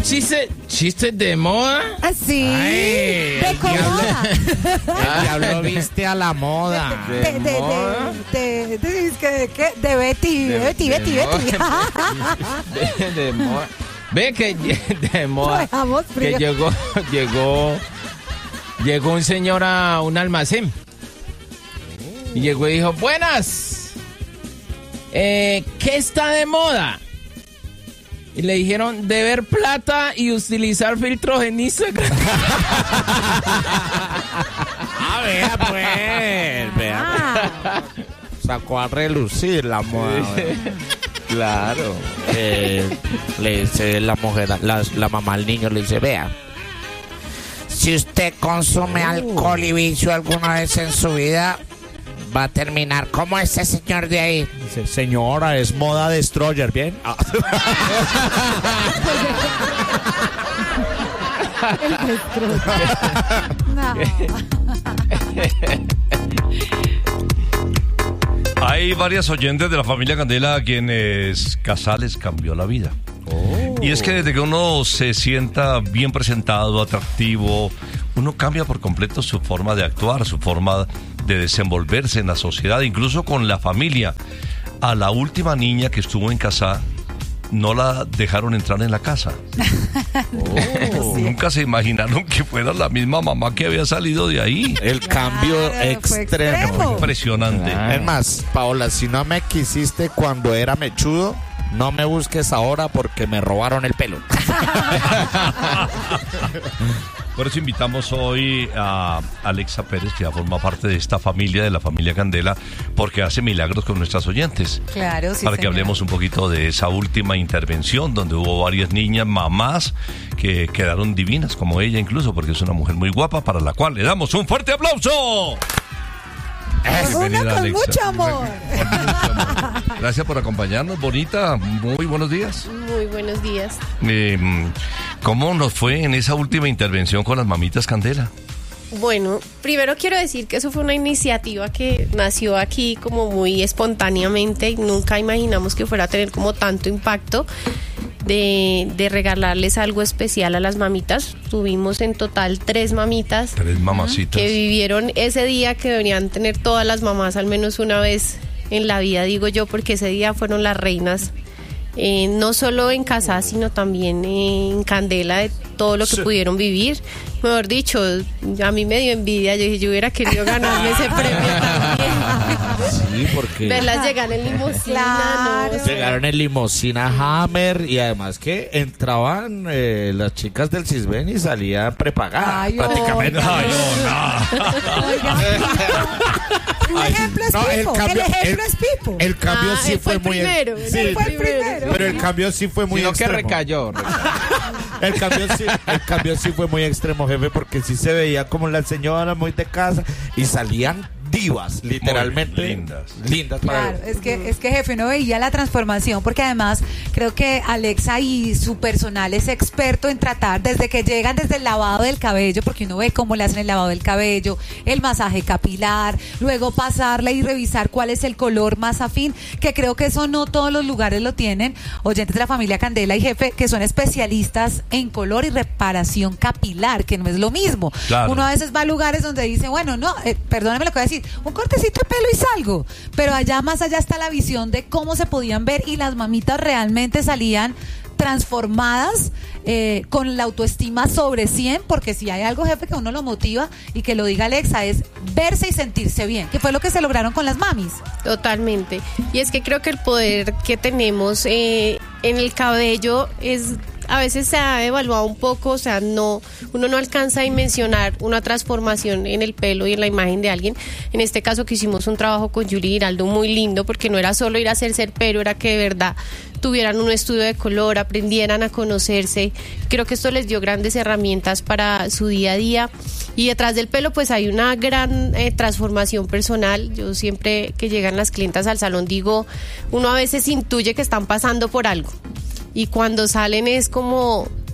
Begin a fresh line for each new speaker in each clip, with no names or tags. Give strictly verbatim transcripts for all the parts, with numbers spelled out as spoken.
chiste, chistes de moda.
¿Ah, sí?
Ay,
de
el
comoda.
El diablo viste a la moda.
De, de, de, de, de, de, de, de, de Betty,
De-
Betty,
de
Betty,
moda.
Betty.
De, de moda. Ve que de
Lo
moda.
dejamos
Que
frío.
llegó, llegó, llegó un señor a un almacén. Y llegó y dijo, buenas. Eh, ¿qué está de moda? Y le dijeron, deber plata y utilizar filtros en Instagram.
Ah, vea pues, vea.
Ah,
Sacó a relucir la moda.
Claro.
Eh, le dice la mujer, la, la mamá al niño le dice, vea, si usted consume alcohol y vicio alguna vez en su vida, va a terminar como ese señor de ahí. Dice, señora, es moda destroyer, ¿bien? Ah.
no.
Hay varias oyentes de la familia Candela a quienes Casales cambió la vida. Y es que desde que uno se sienta bien presentado, atractivo, uno cambia por completo su forma de actuar, su forma de desenvolverse en la sociedad, incluso con la familia. A la última niña que estuvo en casa, no la dejaron entrar en la casa. Oh, nunca se imaginaron que fuera la misma mamá que había salido de ahí.
El cambio
Claro, fue
extremo.
extremo.
Impresionante.
Ah.
Es más, Paola, si no me quisiste cuando era mechudo, no me busques ahora porque me robaron el pelo.
Por eso invitamos hoy a Alexa Pérez, que ya forma parte de esta familia, de la familia Candela, porque hace milagros con nuestras oyentes.
Claro, sí,
Para que
señor.
hablemos un poquito de esa última intervención, donde hubo varias niñas, mamás, que quedaron divinas, como ella incluso, porque es una mujer muy guapa, para la cual le damos un fuerte aplauso.
Con una con mucho amor.
Con mucho amor. Gracias por acompañarnos, bonita. Muy buenos días.
Muy buenos días.
Eh, ¿Cómo nos fue en esa última intervención con las mamitas Candela?
Bueno, primero quiero decir que eso fue una iniciativa que nació aquí como muy espontáneamente y nunca imaginamos que fuera a tener como tanto impacto de, de regalarles algo especial a las mamitas. Tuvimos en total tres mamitas
Tres mamacitas.
que vivieron ese día que deberían tener todas las mamás al menos una vez en la vida, digo yo, porque ese día fueron las reinas. Eh, no solo en casa, sino también en Candela, de todo lo que
Sí.
pudieron vivir. Mejor dicho, a mí me dio envidia. Yo dije, yo hubiera querido ganarme ese premio también.
Sí, porque
Verlas llegar en limusina.
Claro.
No,
llegaron en limusina Hammer y además que entraban eh, las chicas del Cisben y salían prepagadas
Ay,
prácticamente.
oiga.
Ay, no, no.
Oiga, un ejemplo es
No, el
Pipo.
cambio-
el ejemplo
el-
es Pipo.
El cambio
Ah,
sí
él
fue,
fue el
muy
primero,
sí,
él
fue el primero.
pero el cambio sí fue muy
Sino que
extremo.
recayó.
El cambio sí, el cambio sí fue muy extremo, jefe, porque sí se veía como las señoras muy de casa y salían divas, literalmente
Muy lindas.
lindas para
Claro, es que, es que jefe, uno veía la transformación, porque además creo que Alexa y su personal es experto en tratar, desde que llegan, desde el lavado del cabello, porque uno ve cómo le hacen el lavado del cabello, el masaje capilar, luego pasarla y revisar cuál es el color más afín, que creo que eso no todos los lugares lo tienen. Oyentes de la familia Candela y jefe, que son especialistas en color y reparación capilar, que no es lo mismo.
Claro.
Uno a veces va a lugares donde dice, bueno, no, eh, perdóname lo que voy a decir, un cortecito de pelo y salgo, pero allá más allá está la visión de cómo se podían ver y las mamitas realmente salían transformadas, eh, con la autoestima sobre cien, porque si hay algo, jefe, que uno lo motiva y que lo diga Alexa, es verse y sentirse bien, que fue lo que se lograron con las mamis.
totalmente. Y es que creo que el poder que tenemos eh, en el cabello es... A veces se ha evaluado un poco, o sea, no, uno no alcanza a dimensionar una transformación en el pelo y en la imagen de alguien. En este caso que hicimos un trabajo con Julie Giraldo muy lindo, porque no era solo ir a hacerse el pelo, era que de verdad tuvieran un estudio de color, aprendieran a conocerse. Creo que esto les dio grandes herramientas para su día a día. Y detrás del pelo pues hay una gran eh, transformación personal. Yo siempre que llegan las clientas al salón digo, uno a veces intuye que están pasando por algo. Y cuando salen es como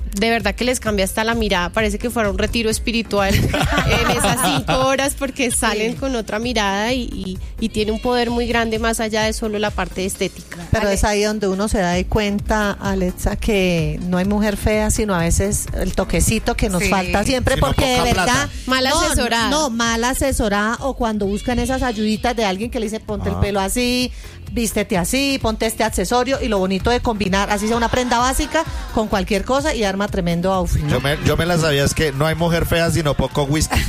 de verdad que les cambia hasta la mirada, parece que fuera un retiro espiritual en esas cinco horas porque salen con otra mirada y, y, y tiene un poder muy grande más allá de solo la parte estética.
Pero es ahí donde uno se da de cuenta, Alexa, que no hay mujer fea, sino a veces el toquecito que nos
Sí.
falta siempre,
Sino
porque de
poca
verdad...
plata.
Mal
no,
asesorada.
No, mal asesorada, o cuando buscan esas ayuditas de alguien que le dice, ponte el pelo así, vístete así, ponte este accesorio, y lo bonito de combinar, así sea una prenda básica, con cualquier cosa y arma tremendo outfit, ¿no?
Yo me, yo me la sabía, es que no hay mujer fea sino poco whisky.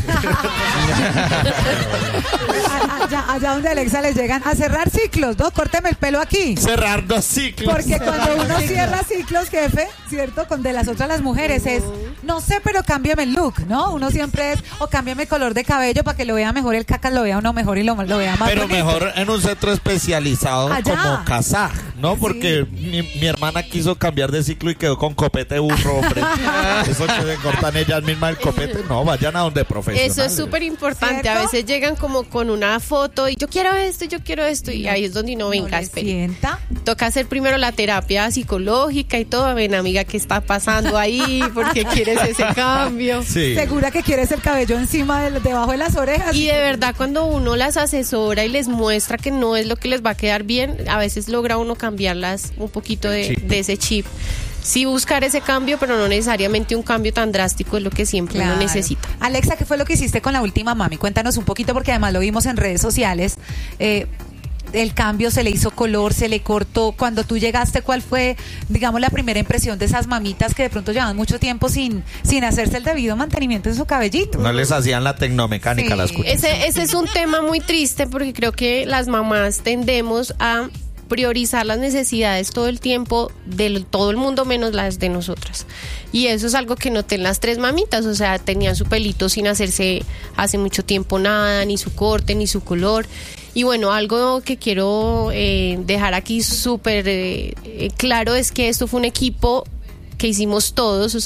A- allá, allá donde Alexa les llegan a cerrar ciclos, ¿no? Córteme el pelo aquí.
Cerrar dos ciclos.
Porque cuando uno cierra ciclos, jefe, ¿cierto? Con de las otras las mujeres es, no sé, pero cámbiame el look, ¿no? Uno siempre es, o cámbiame color de cabello para que lo vea mejor el caca, lo vea uno mejor y lo, lo vea más
Pero
bonito.
mejor en un centro especializado
Allá.
como Kazaj, ¿no? Porque mi, mi hermana quiso cambiar de ciclo y quedó con copete de burro, hombre. Eso que se cortan ellas mismas el copete, no, vayan a donde profesionales.
Eso es súper importante. A
¿Cierto?
veces llegan como con una foto y yo quiero esto, yo quiero esto, y ahí es donde no
No
venga,
le
espere.
sienta.
Toca hacer primero la terapia psicológica y todo. Ven, amiga, ¿qué está pasando ahí? ¿Por qué quieres ese cambio?
Sí.
Segura que quieres el cabello encima, de, debajo de las orejas.
Y de verdad, cuando uno las asesora y les muestra que no es lo que les va a quedar bien, a veces logra uno cambiarlas un poquito de, de ese chip. Sí, buscar ese cambio, pero no necesariamente un cambio tan drástico es lo que siempre
Claro.
uno necesita.
Alexa, ¿qué fue lo que hiciste con la última mami? Cuéntanos un poquito, porque además lo vimos en redes sociales. Eh, el cambio se le hizo color, se le cortó. Cuando tú llegaste, ¿cuál fue, digamos, la primera impresión de esas mamitas que de pronto llevaban mucho tiempo sin, sin hacerse el debido mantenimiento en su cabellito?
No les hacían la tecnomecánica
Sí.
las cuchillas.
Ese, ese es un tema muy triste porque creo que las mamás tendemos a priorizar las necesidades todo el tiempo de todo el mundo menos las de nosotras. Y eso es algo que noté en las tres mamitas, o sea, tenían su pelito sin hacerse hace mucho tiempo nada, ni su corte, ni su color. Y bueno, algo que quiero eh, dejar aquí súper eh, eh, claro es que esto fue un equipo que hicimos todos, o